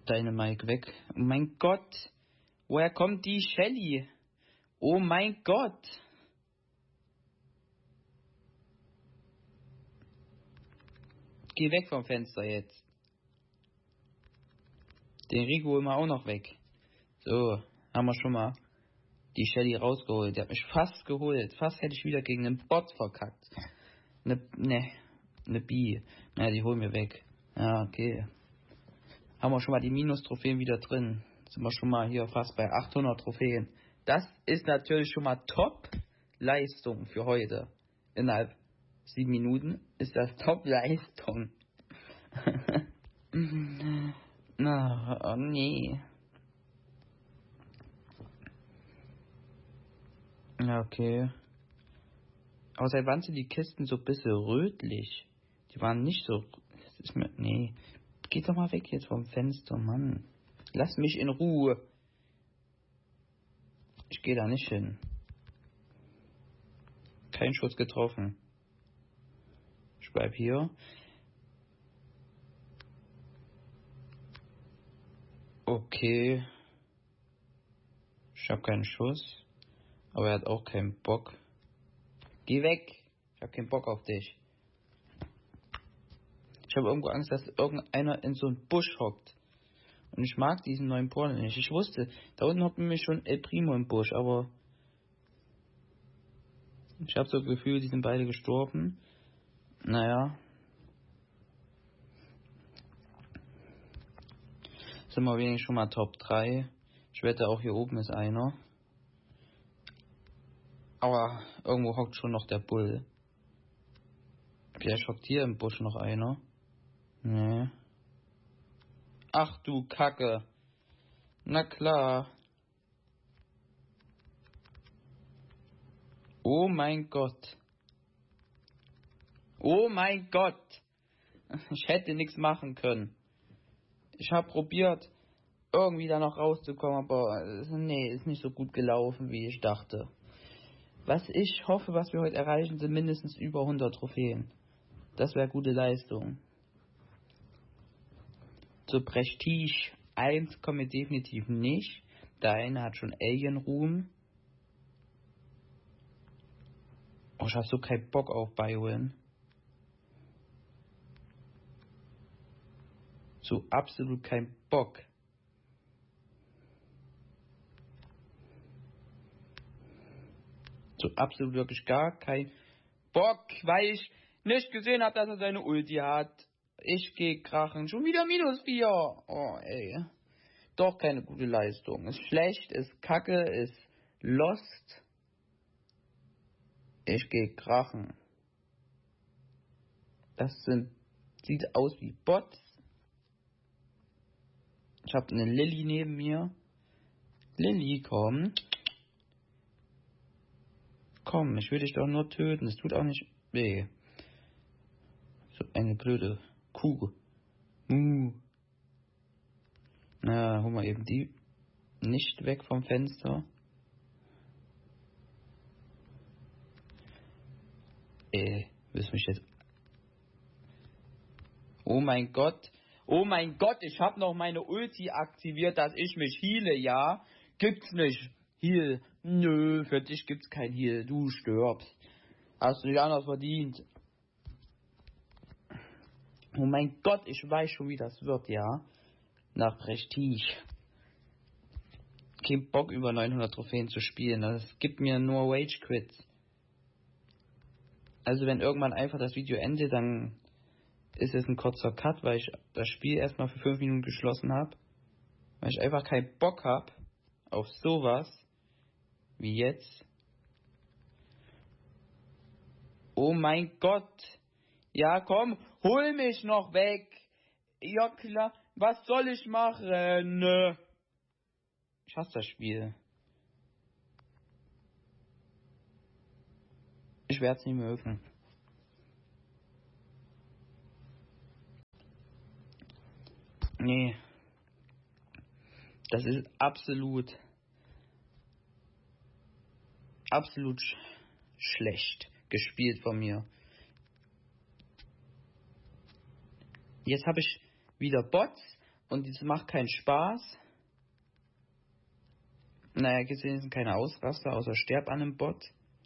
Dynamite weg. Oh mein Gott. Woher kommt die Shelly? Oh mein Gott. Geh weg vom Fenster jetzt. Den Rico immer auch noch weg. So, haben wir schon mal die Shelly rausgeholt. Die hat mich fast geholt. Fast hätte ich wieder gegen einen Bot verkackt. Eine Bi. Naja, die holen wir weg. Ja, okay. Haben wir schon mal die Minus-Trophäen wieder drin. Sind wir schon mal hier fast bei 800 Trophäen. Das ist natürlich schon mal Top-Leistung für heute. Innerhalb 7 Minuten ist das Top-Leistung. Oh nee. Ja, okay. Aber seit wann sind die Kisten so ein bisschen rötlich? Die waren nicht so... Das ist mir... Nee. Geht doch mal weg jetzt vom Fenster, Mann. Lass mich in Ruhe. Ich gehe da nicht hin. Kein Schuss getroffen. Ich bleib hier. Okay. Ich hab keinen Schuss. Aber er hat auch keinen Bock. Geh weg. Ich hab keinen Bock auf dich. Ich habe irgendwo Angst, dass irgendeiner in so einen Busch hockt. Und ich mag diesen neuen Porno nicht. Ich wusste, da unten hockt nämlich schon El Primo im Busch, aber ich habe so das Gefühl, die sind beide gestorben. Naja. Sind wir wenigstens schon mal Top 3. Ich wette, auch hier oben ist einer. Aber irgendwo hockt schon noch der Bull. Vielleicht hockt hier im Busch noch einer. Nee. Ach du Kacke. Na klar. Oh mein Gott. Oh mein Gott. Ich hätte nichts machen können. Ich habe probiert, irgendwie da noch rauszukommen, aber nee, ist nicht so gut gelaufen, wie ich dachte. Was ich hoffe, was wir heute erreichen, sind mindestens über 100 Trophäen. Das wäre gute Leistung. Zu Prestige 1 kommen wir definitiv nicht. Der eine hat schon Alien-Ruhm. Oh, ich hab so keinen Bock auf Biowin. So absolut keinen Bock. So absolut wirklich gar kein Bock, weil ich nicht gesehen habe, dass er seine Ulti hat. Ich geh krachen. Schon wieder -4. Oh, ey. Doch keine gute Leistung. Ist schlecht, ist kacke, ist lost. Ich geh krachen. Sieht aus wie Bots. Ich habe eine Lilly neben mir. Lilly, komm. Komm, ich will dich doch nur töten. Es tut auch nicht weh. So eine blöde Kuh. Na, hol mal eben die nicht weg vom Fenster. Willst du mich jetzt... Oh mein Gott, ich hab noch meine Ulti aktiviert, dass ich mich heale, ja? Gibt's nicht. Heal. Nö, für dich gibt's kein Heal. Du stirbst. Hast du nicht anders verdient. Oh mein Gott, ich weiß schon, wie das wird, ja? Nach Prestige. Kein Bock, über 900 Trophäen zu spielen. Das gibt mir nur Rage Quits. Also wenn irgendwann einfach das Video endet, dann ist es ein kurzer Cut, weil ich das Spiel erstmal für 5 Minuten geschlossen habe. Weil ich einfach keinen Bock habe auf sowas wie jetzt. Oh mein Gott. Ja, komm, hol mich noch weg. Ja klar, was soll ich machen? Ich hasse das Spiel. Ich werde es nicht mögen. Nee. Das ist absolut schlecht gespielt von mir. Jetzt habe ich wieder Bots und das macht keinen Spaß. Naja, gibt es wenigstens keine Ausraster, außer sterb an einem Bot.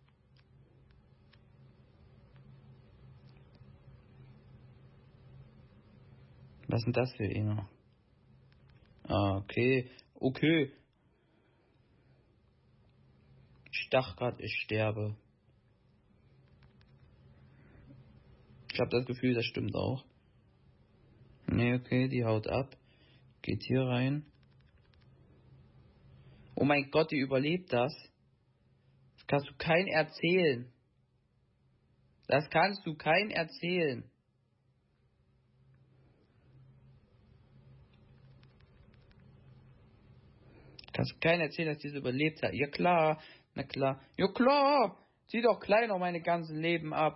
Was ist denn das für einer? Ah, okay. Okay. Ich dachte gerade, ich sterbe. Ich habe das Gefühl, das stimmt auch. Nee, okay, die haut ab. Geht hier rein. Oh mein Gott, die überlebt das. Das kannst du kein erzählen. Das kannst du kein erzählen. Kannst du keinen erzählen, dass diese überlebt hat. Ja klar, na klar. Ja klar, zieh doch klein noch meine ganze Leben ab.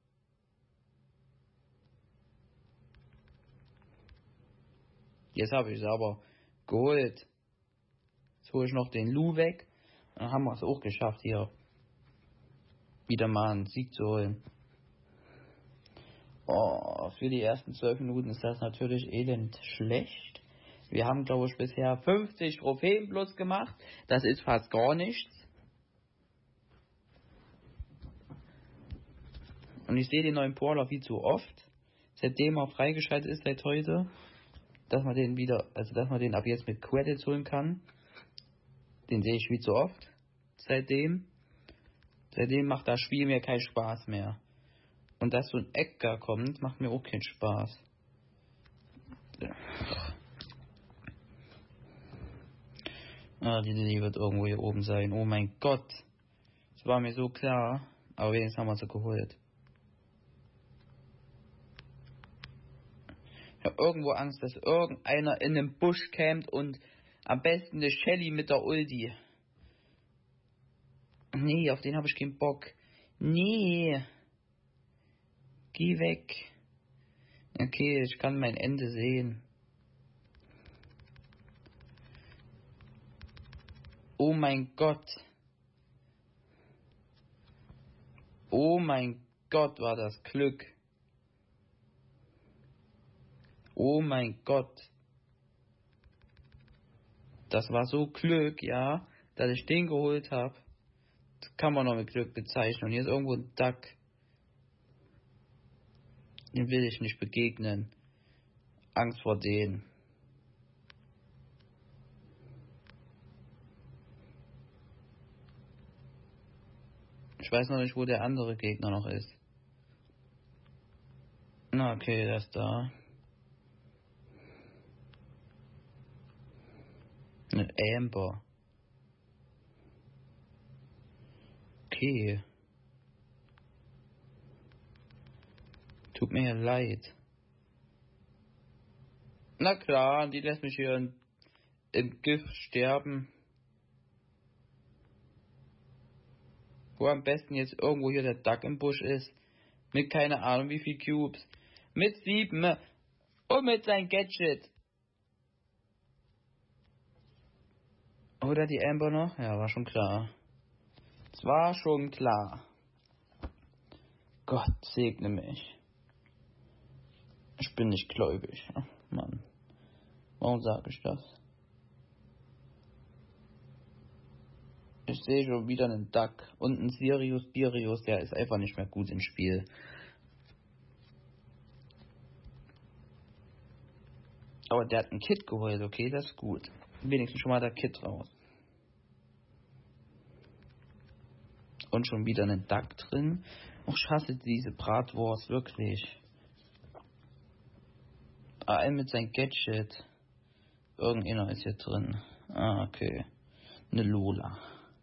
Jetzt habe ich es aber geholt. Jetzt hole ich noch den Lou weg. Dann haben wir es auch geschafft, hier wieder mal einen Sieg zu holen. Oh, für die ersten 12 Minuten ist das natürlich elend schlecht. Wir haben, glaube ich, bisher 50 Trophäen plus gemacht. Das ist fast gar nichts. Und ich sehe den neuen Brawler viel zu oft. Seitdem er freigeschaltet ist seit heute. Dass man den wieder, also dass man den ab jetzt mit Credits holen kann. Den sehe ich viel zu oft. Seitdem macht das Spiel mir keinen Spaß mehr. Und dass so ein Edgar kommt, macht mir auch keinen Spaß. Ah, die Lilly wird irgendwo hier oben sein. Oh mein Gott. Das war mir so klar. Aber wenigstens haben wir sie geholt. Ich habe irgendwo Angst, dass irgendeiner in den Busch campt und am besten eine Shelly mit der Ulti. Nee, auf den habe ich keinen Bock. Nee. Geh weg. Okay, ich kann mein Ende sehen. Oh mein Gott. Oh mein Gott, war das Glück. Oh mein Gott. Das war so Glück, ja, dass ich den geholt habe. Das kann man noch mit Glück bezeichnen. Und hier ist irgendwo ein Duck. Den will ich nicht begegnen. Angst vor denen. Ich weiß noch nicht, wo der andere Gegner noch ist. Na, okay, der ist da. Eine Amber. Okay. Tut mir leid. Na klar, die lässt mich hier im Gift sterben. Wo am besten jetzt irgendwo hier der Duck im Busch ist. Mit keine Ahnung wie viel Cubes. Mit 7. Und mit seinem Gadget. Oder die Amber noch? Ja, war schon klar. Es war schon klar. Gott segne mich. Ich bin nicht gläubig. Ach, Mann. Warum sage ich das? Ich sehe schon wieder einen Duck und einen Sirius Birius, der ist einfach nicht mehr gut im Spiel. Aber der hat ein Kit geholt, okay, das ist gut. Wenigstens schon mal der Kit raus. Und schon wieder einen Duck drin. Och, ich hasse diese Bratwurst, wirklich. Ein mit seinem Gadget. Irgendeiner ist hier drin. Ah, okay. Eine Lola.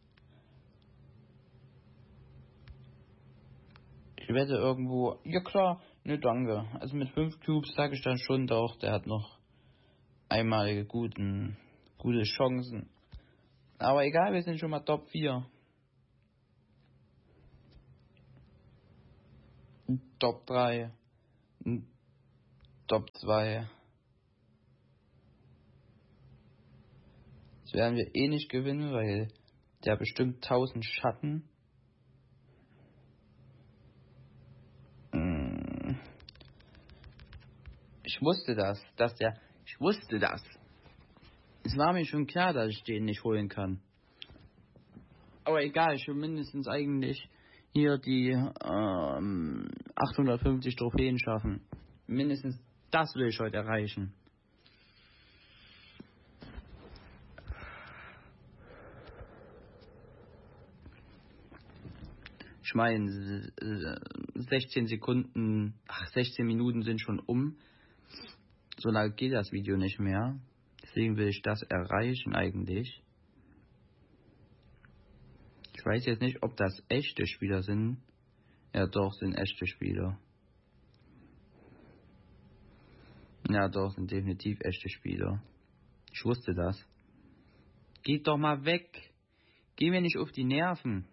Ich wette irgendwo... Ja klar, ne danke. Also mit 5 Cubes sage ich dann schon doch, der hat noch einmalige gute Chancen. Aber egal, wir sind schon mal Top 4. Top 3. Top 2. Das werden wir eh nicht gewinnen, weil der bestimmt 1000 Schatten. Ich wusste das, dass der Ich wusste das. Es war mir schon klar, dass ich den nicht holen kann. Aber egal, ich will mindestens eigentlich hier die 850 Trophäen schaffen. Mindestens das will ich heute erreichen. Ich meine, 16 Minuten sind schon um. So lange geht das Video nicht mehr. Deswegen will ich das erreichen eigentlich. Ich weiß jetzt nicht, ob das echte Spieler sind. Ja doch, sind echte Spieler. Ja doch, sind definitiv echte Spieler. Ich wusste das. Geht doch mal weg. Geh mir nicht auf die Nerven.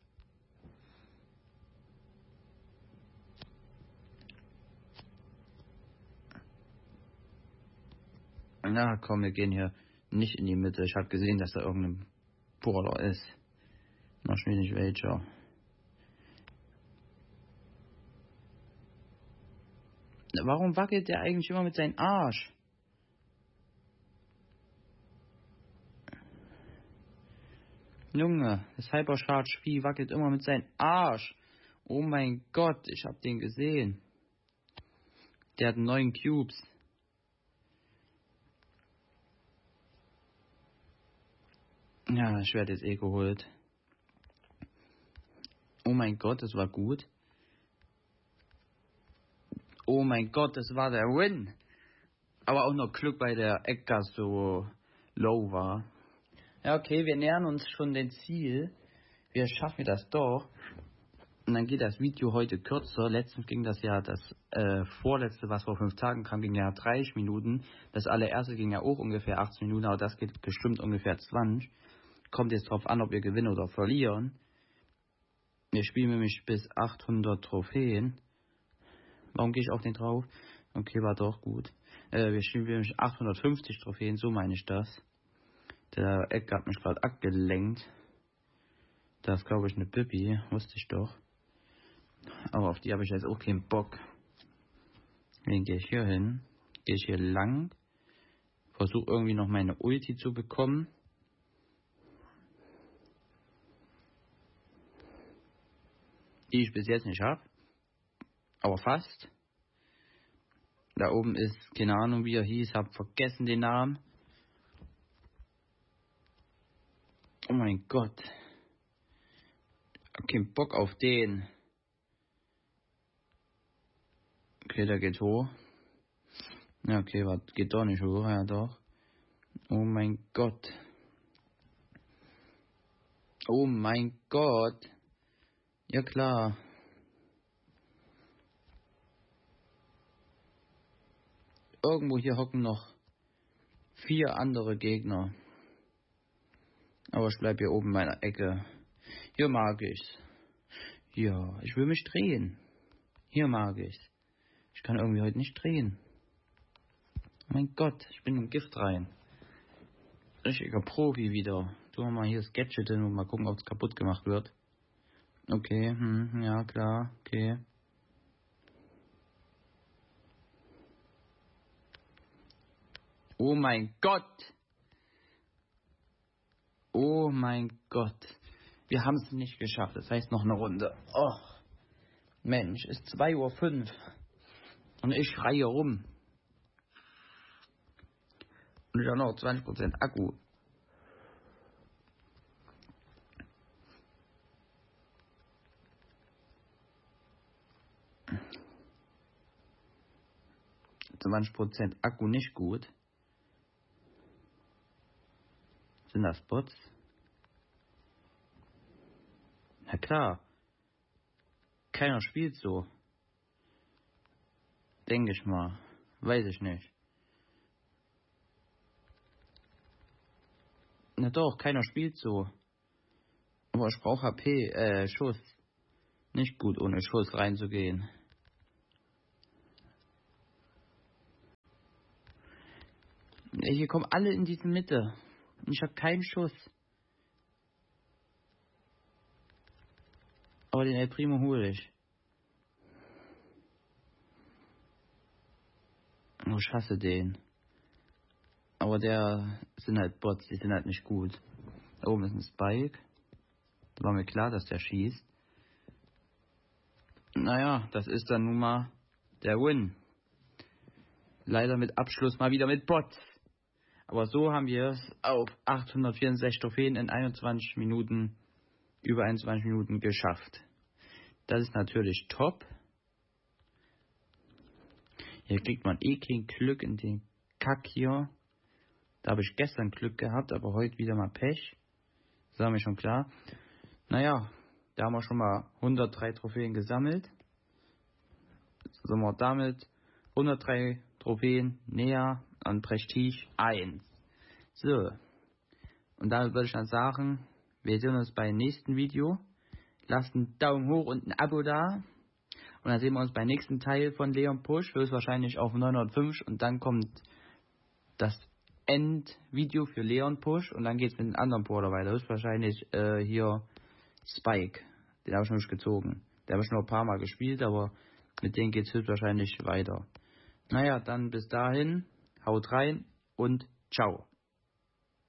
Na komm, wir gehen hier nicht in die Mitte. Ich habe gesehen, dass da irgendein Brawler ist. Noch schnell nicht welcher. Warum wackelt der eigentlich immer mit seinem Arsch? Junge, das Hypercharge-Spiel wackelt immer mit seinem Arsch. Oh mein Gott, ich hab den gesehen. Der hat 9 Cubes. Ja, ich werde jetzt geholt. Oh mein Gott, das war gut. Oh mein Gott, das war der Win. Aber auch noch Glück, weil der Edgar so low war. Ja, okay, wir nähern uns schon dem Ziel. Wir schaffen das doch. Und dann geht das Video heute kürzer. Letztens ging das ja, das vorletzte, was vor 5 Tagen kam, ging ja 30 Minuten. Das allererste ging ja auch ungefähr 18 Minuten, aber das geht bestimmt ungefähr 20. Kommt jetzt drauf an, ob wir gewinnen oder verlieren. Wir spielen nämlich bis 800 Trophäen. Warum gehe ich auf den drauf? Okay, war doch gut. Wir spielen nämlich 850 Trophäen, so meine ich das. Der Edgar hat mich gerade abgelenkt. Das ist, glaube ich, eine Bibi, wusste ich doch. Aber auf die habe ich jetzt auch keinen Bock. Deswegen gehe ich hier hin. Gehe ich hier lang. Versuche irgendwie noch meine Ulti zu bekommen. Die ich bis jetzt nicht habe. Aber fast. Da oben ist, keine Ahnung wie er hieß, hab vergessen den Namen. Oh mein Gott. Hab keinen Bock auf den. Okay, der geht hoch. Ja, okay, was geht doch nicht hoch, ja doch. Oh mein Gott. Oh mein Gott. Ja klar. Irgendwo hier hocken noch 4 andere Gegner. Aber ich bleib hier oben in meiner Ecke. Hier mag ich's. Ja, ich will mich drehen. Hier mag ich's. Ich kann irgendwie heute nicht drehen. Oh mein Gott, ich bin im Gift rein. Richtiger Profi wieder. Tun wir mal hier das Gadget hin und mal gucken, ob es kaputt gemacht wird. Okay, ja klar, okay. Oh mein Gott! Oh mein Gott. Wir haben es nicht geschafft. Das heißt noch eine Runde. Oh, Mensch, ist 2:05 Uhr. Und ich schreie rum. Und ich habe noch 20% Akku. %20 Akku nicht gut. Sind das Bots? Na klar. Keiner spielt so. Denke ich mal. Weiß ich nicht. Na doch, keiner spielt so. Aber ich brauche HP, Schuss. Nicht gut, ohne Schuss reinzugehen. Hier kommen alle in diese Mitte. Und ich habe keinen Schuss. Aber den El Primo hole ich. Oh, ich hasse den. Aber der sind halt Bots, die sind halt nicht gut. Da oben ist ein Spike. Da war mir klar, dass der schießt. Naja, das ist dann nun mal der Win. Leider mit Abschluss mal wieder mit Bots. Aber so haben wir es auf 864 Trophäen in 21 Minuten, über 21 Minuten geschafft. Das ist natürlich top. Hier kriegt man eh kein Glück in den Kack hier. Da habe ich gestern Glück gehabt, aber heute wieder mal Pech. Das war mir schon klar. Naja, da haben wir schon mal 103 Trophäen gesammelt. So sind wir damit 103 Trophäen näher an Prestige 1. So, und damit würde ich dann sagen, wir sehen uns beim nächsten Video. Lasst einen Daumen hoch und ein Abo da. Und dann sehen wir uns beim nächsten Teil von Leon Push, höchstwahrscheinlich auf 905. Und dann kommt das Endvideo für Leon Push. Und dann geht es mit dem anderen Border weiter. Höchstwahrscheinlich hier Spike. Den habe ich noch nicht gezogen. Den habe ich nur ein paar Mal gespielt, aber mit dem geht es höchstwahrscheinlich weiter. Naja, dann bis dahin. Haut rein und ciao.